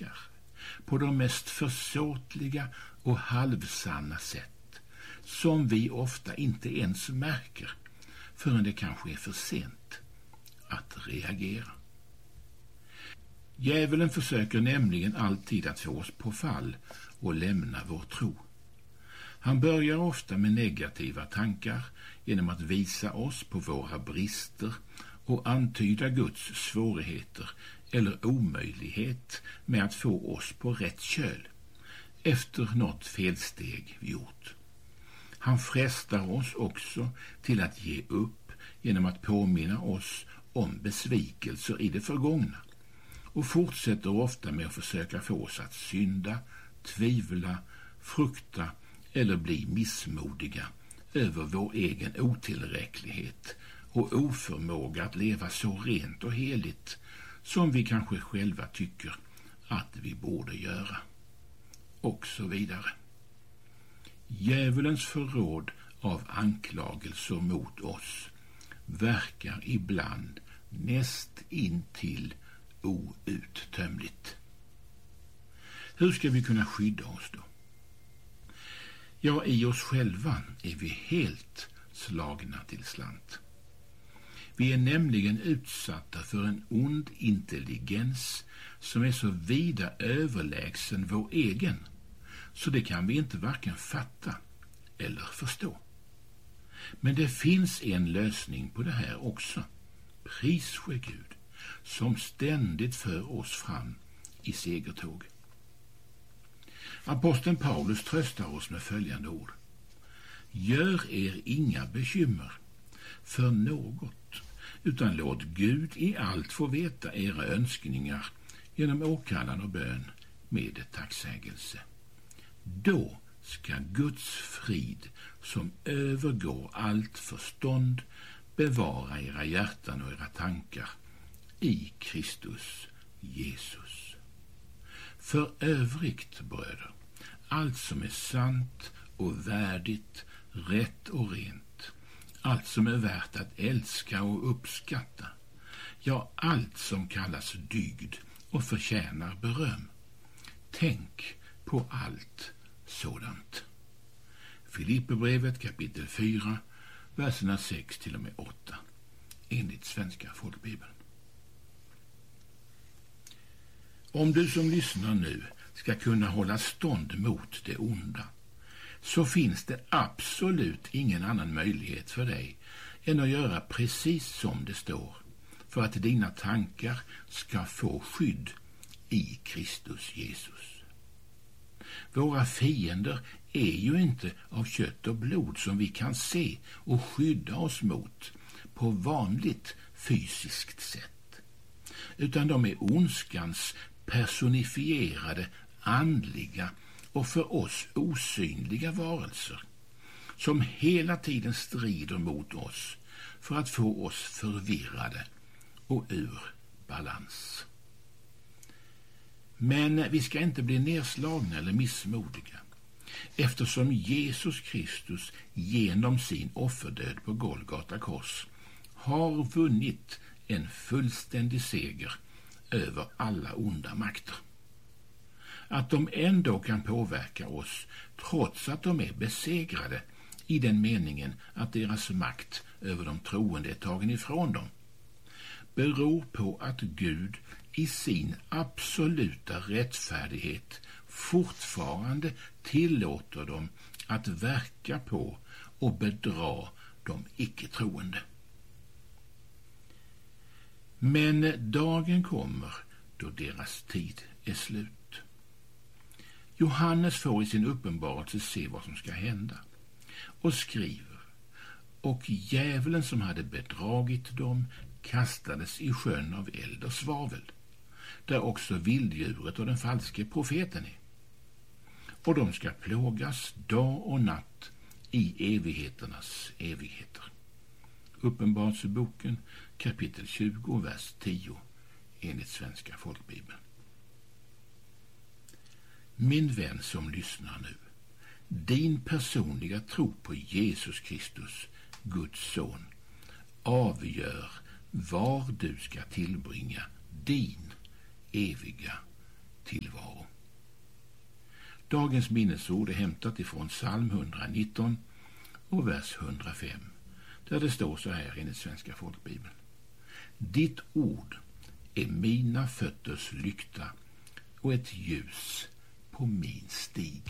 tankar på de mest försåtliga och halvsanna sätt som vi ofta inte ens märker förrän det kanske är för sent att reagera. Djävulen försöker nämligen alltid att få oss på fall och lämna vår tro. Han börjar ofta med negativa tankar genom att visa oss på våra brister och antyda Guds svårigheter eller omöjlighet med att få oss på rätt köl efter något felsteg vi gjort. Han frestar oss också till att ge upp genom att påminna oss om besvikelser i det förgångna och fortsätter ofta med att försöka få oss att synda, tvivla, frukta eller bli missmodiga över vår egen otillräcklighet och oförmåga att leva så rent och heligt som vi kanske själva tycker att vi borde göra. Och så vidare. Djävulens förråd av anklagelser mot oss verkar ibland näst intill outtömligt. Hur ska vi kunna skydda oss då? Ja, i oss själva är vi helt slagna till slant. Vi är nämligen utsatta för en ond intelligens som är så vida överlägsen vår egen, så det kan vi inte varken fatta eller förstå. Men det finns en lösning på det här också. Pris ske Gud, som ständigt för oss fram i segertåg. Aposteln Paulus tröstar oss med följande ord. Gör er inga bekymmer för något, utan låt Gud i allt få veta era önskningar genom åkallan och bön med tacksägelse. Då ska Guds frid, som övergår allt förstånd, bevara era hjärtan och era tankar i Kristus Jesus. För övrigt, bröder, allt som är sant och värdigt, rätt och rent, allt som är värt att älska och uppskatta, ja, allt som kallas dygd och förtjänar beröm. Tänk på allt sådant. Filipperbrevet kapitel 4, verserna 6 till och med 8, enligt Svenska folkbibeln. Om du som lyssnar nu ska kunna hålla stånd mot det onda, så finns det absolut ingen annan möjlighet för dig än att göra precis som det står, för att dina tankar ska få skydd i Kristus Jesus. Våra fiender är ju inte av kött och blod som vi kan se och skydda oss mot på vanligt fysiskt sätt, utan de är ondskans personifierade, andliga och för oss osynliga varelser som hela tiden strider mot oss för att få oss förvirrade och ur balans. Men vi ska inte bli nedslagna eller missmodiga, eftersom Jesus Kristus genom sin offerdöd på Golgata kors har vunnit en fullständig seger över alla onda makter. Att de ändå kan påverka oss trots att de är besegrade, i den meningen att deras makt över de troende är tagen ifrån dem, beror på att Gud i sin absoluta rättfärdighet fortfarande tillåter dem att verka på och bedra de icke-troende. Men dagen kommer då deras tid är slut. Johannes får i sin uppenbarelse se vad som ska hända och skriver: och djävulen som hade bedragit dem kastades i sjön av eld och svavel, där också vilddjuret och den falske profeten är. Och de ska plågas dag och natt i evigheternas evigheter. Uppenbarelseboken kapitel 20, vers 10, enligt Svenska folkbibeln. Min vän som lyssnar nu, din personliga tro på Jesus Kristus, Guds son, avgör var du ska tillbringa din eviga tillvaro. Dagens minnesord är hämtat ifrån psalm 119 och vers 105, där det står så här enligt Svenska folkbibeln. Ditt ord är mina fötters lykta och ett ljus på min stig.